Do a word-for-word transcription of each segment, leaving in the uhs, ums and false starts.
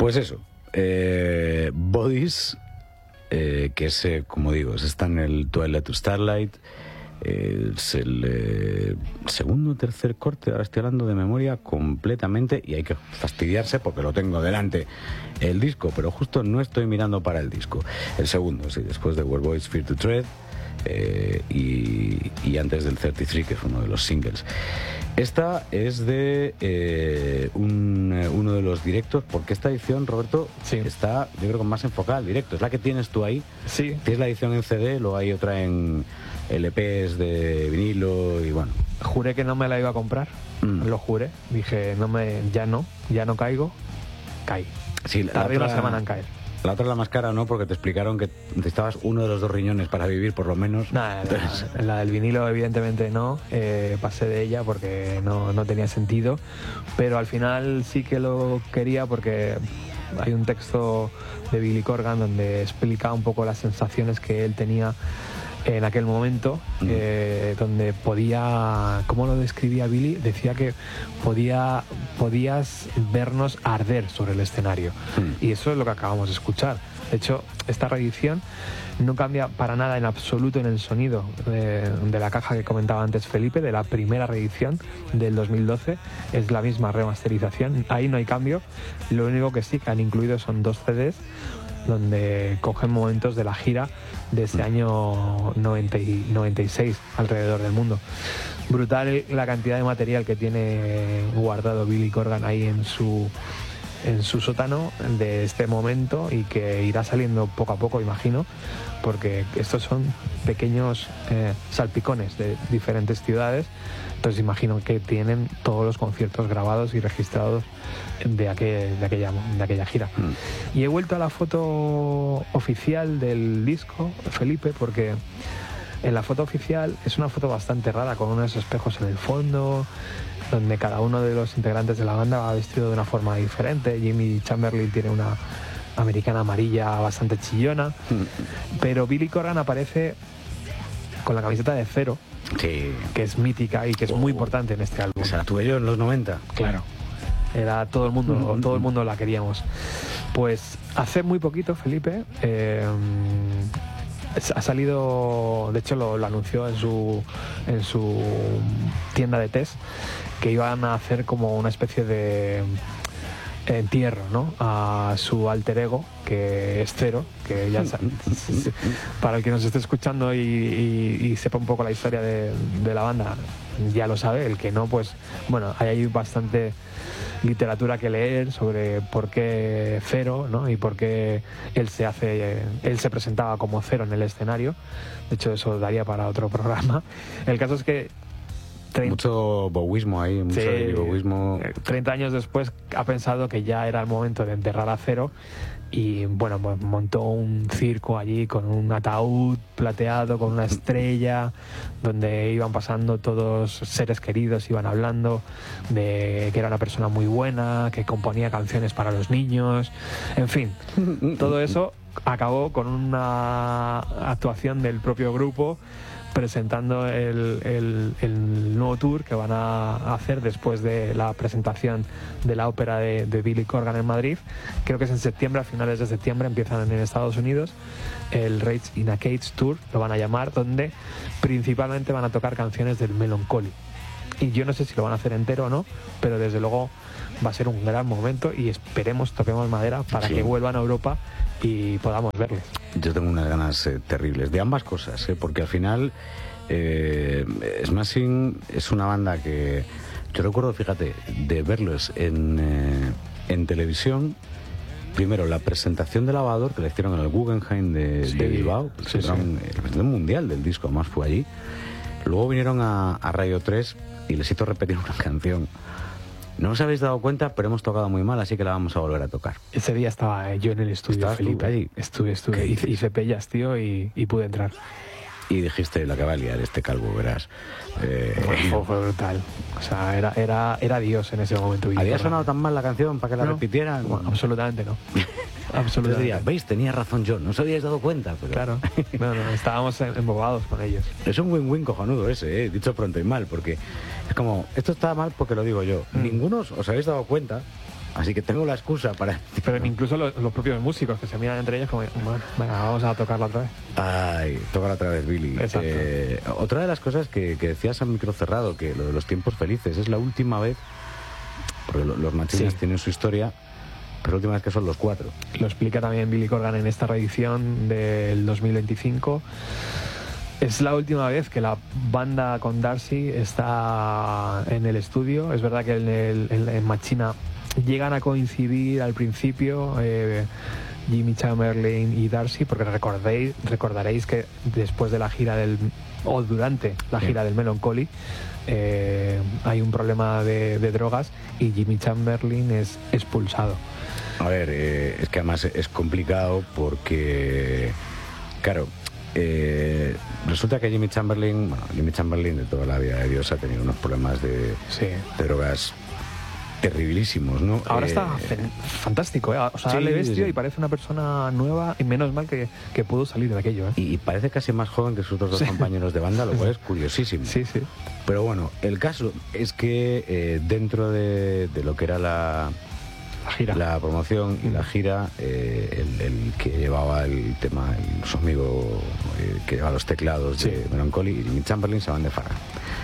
Pues eso, eh, Bodies, eh, que es, eh, como digo, está en el Twilight to Starlight, eh, es el eh, segundo o tercer corte, ahora estoy hablando de memoria completamente, y hay que fastidiarse porque lo tengo delante el disco, pero justo no estoy mirando para el disco. El segundo, sí, después de Where Boys Fear to Tread, eh, y, y antes del treinta y tres, que es uno de los singles. Esta es de eh, un, eh, uno de los directos, porque esta edición, Roberto, sí, está, yo creo, más enfocada al directo. Es la que tienes tú ahí. Sí. Tienes la edición en C D, luego hay otra en L Pes de vinilo y bueno. Juré que no me la iba a comprar, mm. lo juré. Dije, no me, ya no, ya no caigo, caí. Sí, tardé una semana en caer. La otra, la más cara, ¿no? Porque te explicaron que necesitabas uno de los dos riñones para vivir, por lo menos. Nada, Entonces... la, la del vinilo, evidentemente no. Eh, pasé de ella porque no, no tenía sentido. Pero al final sí que lo quería porque hay un texto de Billy Corgan donde explica un poco las sensaciones que él tenía en aquel momento, mm. eh, donde podía, ¿cómo lo describía Billy? Decía que podía, podías vernos arder sobre el escenario. Mm. Y eso es lo que acabamos de escuchar. De hecho, esta reedición no cambia para nada en absoluto en el sonido de, de la caja que comentaba antes Felipe, de la primera reedición del dos mil doce. Es la misma remasterización, ahí no hay cambio. Lo único que sí que han incluido son dos C Ds donde cogen momentos de la gira de ese año noventa y, noventa y seis alrededor del mundo. Brutal la cantidad de material que tiene guardado Billy Corgan ahí en su en su sótano de este momento, y que irá saliendo poco a poco, imagino, porque estos son pequeños eh, salpicones de diferentes ciudades. Entonces imagino que tienen todos los conciertos grabados y registrados de, aquel, de, aquella, de aquella gira. Mm. Y he vuelto a la foto oficial del disco, Felipe, porque en la foto oficial es una foto bastante rara, con unos espejos en el fondo, donde cada uno de los integrantes de la banda va vestido de una forma diferente. Jimmy Chamberlain tiene una americana amarilla bastante chillona, mm. pero Billy Corgan aparece con la camiseta de Cero, sí, que es mítica y que es oh, muy importante en este álbum. ¿Se la tuve yo en los noventa? Claro. Era todo el mundo, mm-hmm. todo el mundo la queríamos. Pues hace muy poquito, Felipe, eh, ha salido, de hecho lo, lo anunció en su, en su tienda de test, que iban a hacer como una especie de entierro, ¿no?, a su alter ego, que es Cero, que ya para el que nos esté escuchando y, y, y sepa un poco la historia de, de la banda, ya lo sabe. El que no, pues bueno, hay ahí bastante literatura que leer sobre por qué Cero, ¿no?, y por qué él se hace, él se presentaba como Cero en el escenario. De hecho, eso daría para otro programa. El caso es que treinta mucho bowismo ahí, mucho sí, bowismo. treinta años después ha pensado que ya era el momento de enterrar a Cero, y bueno, pues montó un circo allí con un ataúd plateado, con una estrella, donde iban pasando todos seres queridos, iban hablando de que era una persona muy buena, que componía canciones para los niños, en fin, todo eso acabó con una actuación del propio grupo presentando el, el, el nuevo tour que van a hacer después de la presentación de la ópera de, de Billy Corgan en Madrid. Creo que es en septiembre, a finales de septiembre empiezan en Estados Unidos el Rage in a Cage Tour, lo van a llamar, donde principalmente van a tocar canciones del Melancholy. Y yo no sé si lo van a hacer entero o no, pero desde luego va a ser un gran momento, y esperemos, toquemos madera, para sí, que vuelvan a Europa y podamos verles. Yo tengo unas ganas eh, terribles de ambas cosas, eh, porque al final eh, Smashing es una banda que yo recuerdo, fíjate, de verlos en, eh, en televisión. Primero, la presentación de Lavador, que le hicieron en el Guggenheim de, sí, de Bilbao, sí, sí. La presentación mundial del disco, además fue allí. Luego vinieron a, a Radio tres y les hizo repetir una canción. No os habéis dado cuenta, pero hemos tocado muy mal, así que la vamos a volver a tocar. Ese día estaba yo en el estudio, Felipe. Allí? Estuve, estuve. Hice, hice pellas, tío, y, y pude entrar. Y dijiste, la que va a liar este calvo, verás. Eh... Fue, fue brutal. O sea, era, era, era Dios en ese momento. ¿Había sonado tan mal la canción para que la no, repitieran? Bueno, absolutamente no. Absolutamente. Diría, ¿veis? Tenía razón yo, no os habíais dado cuenta. Pero... Claro, no, no, estábamos embobados con ellos. Es un win-win cojonudo ese, ¿eh? Dicho pronto y mal, porque es como, esto está mal porque lo digo yo. Mm. Ninguno os habéis dado cuenta Así que tengo la excusa para... Pero incluso los, los propios músicos que se miran entre ellos como, bueno, venga, vamos a tocarla otra vez. Ay, tócala otra vez, Billy. Eh, otra de las cosas que, que decías a micro cerrado, que lo de los tiempos felices, es la última vez, porque los Machines sí. tienen su historia, pero la última vez que son los cuatro. Lo explica también Billy Corgan en esta reedición del dos mil veinticinco. Es la última vez que la banda con Darcy está en el estudio. Es verdad que en, el, en, en Machina llegan a coincidir al principio eh, Jimmy Chamberlin y Darcy, porque recordéis, recordaréis que después de la gira del o durante la gira sí. del Melancholy eh, hay un problema de, de drogas y Jimmy Chamberlin es expulsado. A ver, eh, es que además es complicado porque, claro, eh, resulta que Jimmy Chamberlin, bueno, Jimmy Chamberlin de toda la vida de Dios ha tenido unos problemas de, sí. de drogas terribilísimos, ¿no? Ahora eh, está fantástico, ¿eh? O sea, sí, le ves, tío, y parece una persona nueva y menos mal que, que pudo salir de aquello, ¿eh? Y parece casi más joven que sus otros dos sí. compañeros de banda, lo cual es curiosísimo. Sí, sí. Pero bueno, el caso es que eh, dentro de, de lo que era la, la gira, la promoción y la gira, eh, el, el que llevaba el tema, el, su amigo eh, que llevaba los teclados sí. de Melancholy y Jimmy Chamberlin se van de farra.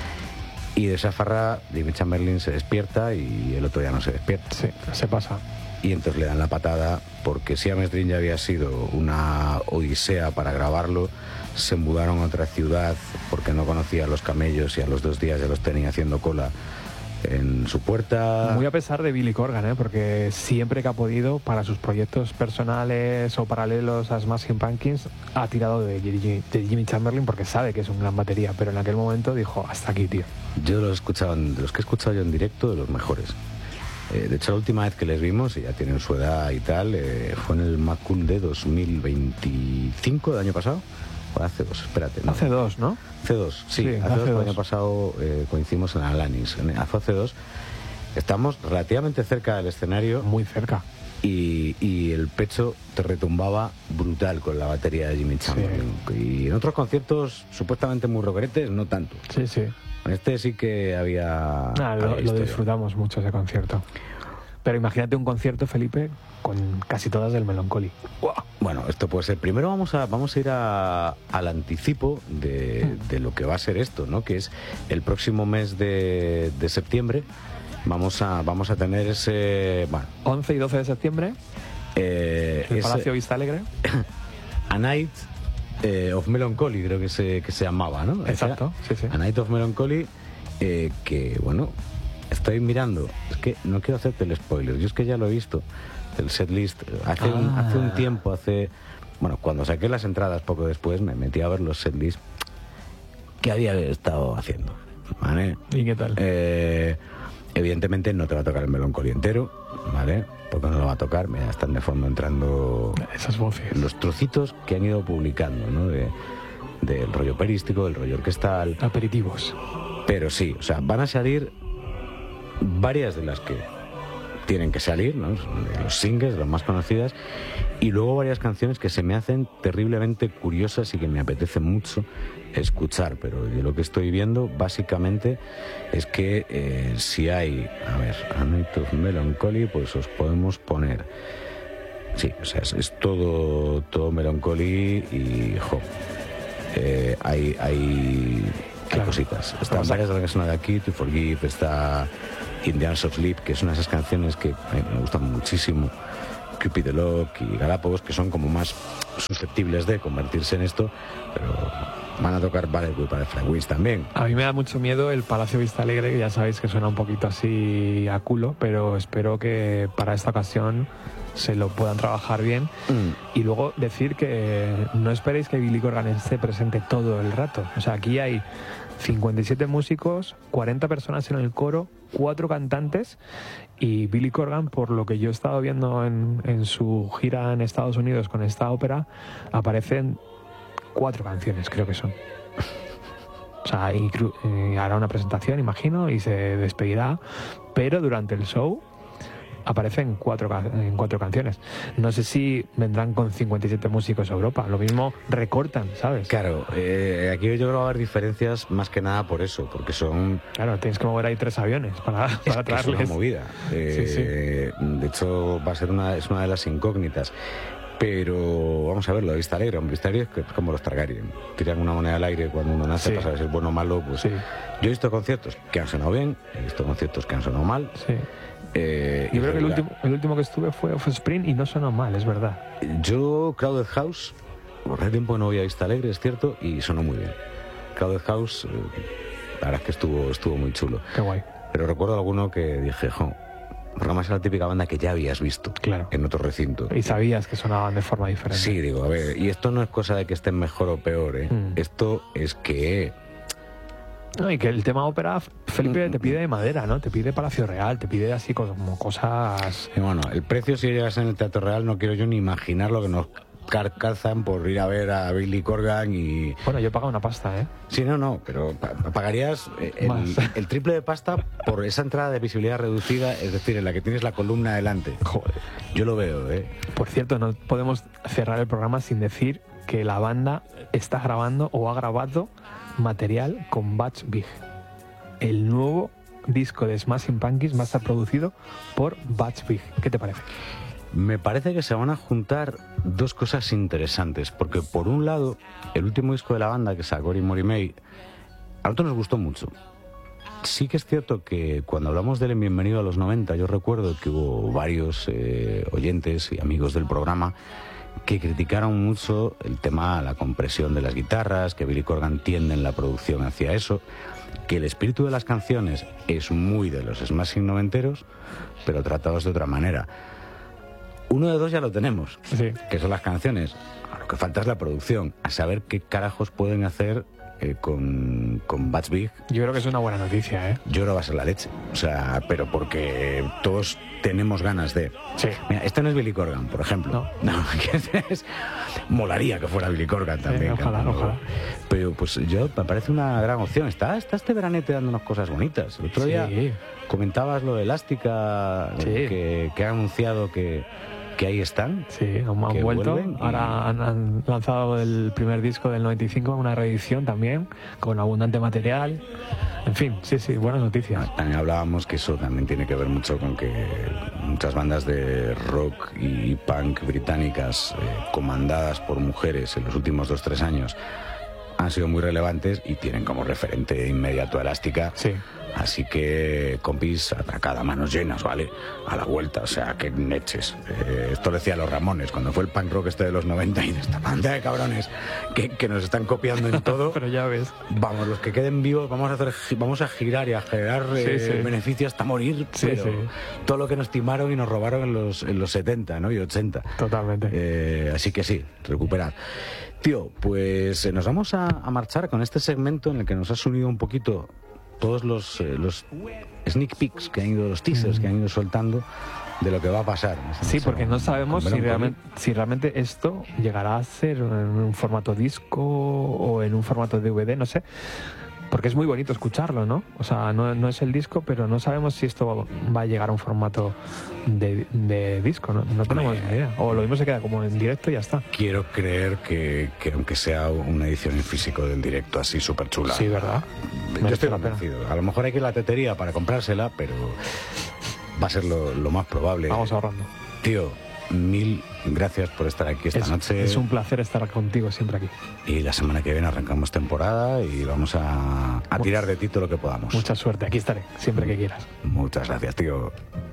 Y de esa farra Jimmy Chamberlin se despierta y el otro ya no se despierta. Sí, se pasa. Y entonces le dan la patada porque Siamese Dream ya había sido una odisea para grabarlo. Se mudaron a otra ciudad porque no conocía a los camellos y a los dos días ya los tenía haciendo cola en su puerta. Muy a pesar de Billy Corgan, ¿eh? Porque siempre que ha podido, para sus proyectos personales o paralelos a Smashing Pumpkins, ha tirado de Jimmy, de Jimmy Chamberlin porque sabe que es un gran batería, pero en aquel momento dijo, hasta aquí, tío. Yo los he escuchado, de los que he escuchado yo en directo, de los mejores. Eh, de hecho, la última vez que les vimos, y ya tienen su edad y tal, eh, fue en el Macun de dos mil veinticinco del año pasado. O hace dos, espérate. ¿no? Hace dos, ¿no? Hace dos, sí. sí hace, hace dos, dos. El año pasado eh, coincidimos en Alanis. Hace, hace dos. Estamos relativamente cerca del escenario. Muy cerca. Y, y el pecho te retumbaba brutal con la batería de Jimmy Chamberlin. Sí. Y en otros conciertos supuestamente muy rockeretes, no tanto. Sí, sí. En este sí que había... Ah, lo, lo disfrutamos mucho ese concierto. Pero imagínate un concierto, Felipe, con casi todas del Melancholy. Bueno, esto puede ser. Primero vamos a vamos a ir a, al anticipo de, de lo que va a ser esto, ¿no? Que es el próximo mes de, de septiembre. Vamos a vamos a tener ese... Bueno, once y doce de septiembre. Eh, el ese, Palacio Vista Alegre. A Night eh, of Melancholy, creo que se, que se llamaba, ¿no? Exacto, sí, sí. A Night of Melancholy, eh, que, bueno... Estoy mirando, es que no quiero hacerte el spoiler, yo es que ya lo he visto, el setlist, hace, ah. un, hace un tiempo, hace, bueno, cuando saqué las entradas poco después, me metí a ver los setlists que había estado haciendo, ¿vale? ¿Y qué tal? Eh, evidentemente no te va a tocar el Melancholy entero, ¿vale? Porque no lo va a tocar, mira, están de fondo entrando esas voces, los trocitos que han ido publicando, ¿no? De, del rollo operístico, del rollo orquestal. Aperitivos. Pero sí, o sea, van a salir varias de las que tienen que salir, ¿no? Los singles, las más conocidas, y luego varias canciones que se me hacen terriblemente curiosas y que me apetece mucho escuchar, pero yo lo que estoy viendo básicamente es que eh, si hay, a ver, A Night of Melancholy, pues os podemos poner, sí, o sea, es, es todo todo Melancholy y jo, eh, hay hay Hay claro. cositas. Están varias de las que son de aquí, To Forgive, está In the Arms of Sleep, que es una de esas canciones que me gustan muchísimo, Cupid the Lock y Galápagos, que son como más susceptibles de convertirse en esto, pero van a tocar Ballet para Frankwitz también. A mí me da mucho miedo el Palacio Vista Alegre, que ya sabéis que suena un poquito así a culo, pero espero que para esta ocasión se lo puedan trabajar bien. Mm. Y luego decir que no esperéis que Billy Corgan esté presente todo el rato. O sea, aquí hay cincuenta y siete músicos, cuarenta personas en el coro, cuatro cantantes, y Billy Corgan, por lo que yo he estado viendo en, en su gira en Estados Unidos con esta ópera, aparecen cuatro canciones, creo que son. O sea, inclu- eh, hará una presentación, imagino, y se despedirá, pero durante el show aparece en cuatro, en cuatro canciones. No sé si vendrán con cincuenta y siete músicos a Europa. Lo mismo recortan, ¿sabes? Claro, eh, aquí yo creo que va a haber diferencias más que nada por eso, porque son... Claro, tienes que mover ahí tres aviones para, es para que traerles. es una movida. Eh, sí, sí. De hecho, va a ser una, es una de las incógnitas. Pero vamos a ver, lo de Vista Alegre. Vista Alegre es como los Targaryen. Tiran una moneda al aire cuando uno nace, sí. Para saber si es bueno o malo. Pues sí. Yo he visto conciertos que han sonado bien, he visto conciertos que han sonado mal. Sí. Eh, yo creo que el último, el último que estuve fue Offspring y no sonó mal, es verdad. Yo, Crowded House, por hace tiempo no había Vista Alegre, es cierto, y sonó muy bien. Crowded House, eh, la verdad es que estuvo, estuvo muy chulo. Qué guay. Pero recuerdo alguno que dije, jo, Roma es la típica banda que ya habías visto, claro, en otro recinto. Y sabías que sonaban de forma diferente. Sí, digo, a ver, y esto no es cosa de que estén mejor o peor, ¿eh? Mm. Esto es que... No, y que el tema ópera, Felipe, te pide madera, ¿no? Te pide Palacio Real, te pide así como cosas... Y bueno, el precio si llegas en el Teatro Real no quiero yo ni imaginar lo que nos carcazan por ir a ver a Billy Corgan y... Bueno, yo he pagado una pasta, ¿eh? Sí, no, no, pero pagarías el, el triple de pasta por esa entrada de visibilidad reducida, es decir, en la que tienes la columna delante. Joder. Yo lo veo, ¿eh? Por cierto, no podemos cerrar el programa sin decir que la banda está grabando o ha grabado material con Butch Vig. El nuevo disco de Smashing Pumpkins va a estar producido por Butch Vig. ¿Qué te parece? Me parece que se van a juntar dos cosas interesantes, porque por un lado, el último disco de la banda que sacó Cory Morimey, a nosotros nos gustó mucho. Sí que es cierto que cuando hablamos del Bienvenido a los noventa, yo recuerdo que hubo varios eh, oyentes y amigos del programa que criticaron mucho el tema, la compresión de las guitarras, que Billy Corgan tiende en la producción hacia eso, que el espíritu de las canciones es muy de los Smashing noventeros, pero tratados de otra manera. Uno de dos ya lo tenemos, sí, que son las canciones. Lo que falta es la producción, a saber qué carajos pueden hacer eh, con, con Butch Vig. Yo creo que es una buena noticia, ¿eh? Yo creo que va a ser la leche, o sea, pero porque todos tenemos ganas de... Sí. Mira, este no es Billy Corgan, por ejemplo. No. No, que este es... Molaría que fuera Billy Corgan también. Sí, ojalá, cantando. ojalá. Pero pues yo, me parece una gran opción. Está, está este veranete dándonos cosas bonitas. El otro sí. día comentabas lo de Elástica, sí. que, que ha anunciado que... que ahí están. Sí, han vuelto. Y... Ahora han, han lanzado el primer disco del noventa y cinco, una reedición también, con abundante material. En fin, sí, sí, buenas noticias. También hablábamos que eso también tiene que ver mucho con que muchas bandas de rock y punk británicas eh, comandadas por mujeres en los últimos dos, tres años han sido muy relevantes y tienen como referente inmediato a Elástica. Sí. Así que, compis, atracada, manos llenas, ¿vale? A la vuelta, o sea, que leches. Eh, esto lo decía los Ramones, cuando fue el punk rock este de los noventa y de esta banda de cabrones que, que nos están copiando en todo. Pero ya ves. Vamos, los que queden vivos, vamos a hacer, vamos a girar y a generar eh, sí, sí. beneficios hasta morir, sí, pero sí. todo lo que nos timaron y nos robaron en los, en los setenta, ¿no? Y ochenta. Totalmente. Eh, así que sí, recuperar. Tío, pues eh, nos vamos a, a marchar con este segmento en el que nos has unido un poquito todos los, eh, los sneak peeks que han ido, los teasers que han ido soltando de lo que va a pasar. Sí, porque no sabemos si realmente, si realmente esto llegará a ser en un formato disco o en un formato D V D, no sé. Porque es muy bonito escucharlo, ¿no? O sea, no, no es el disco, pero no sabemos si esto va a llegar a un formato de, de disco, ¿no? No tenemos ni idea. O lo mismo se queda como en directo y ya está. Quiero creer que, que aunque sea una edición en físico del directo así súper chula. Sí, ¿verdad? Yo estoy convencido. A lo mejor hay que ir a la tetería para comprársela, pero va a ser lo, lo más probable. Vamos ahorrando. Tío, mil gracias por estar aquí esta es, noche. Es un placer estar contigo siempre aquí. Y la semana que viene arrancamos temporada y vamos a, a tirar de ti todo lo que podamos. Mucha suerte, aquí estaré, siempre que quieras. Muchas gracias, tío.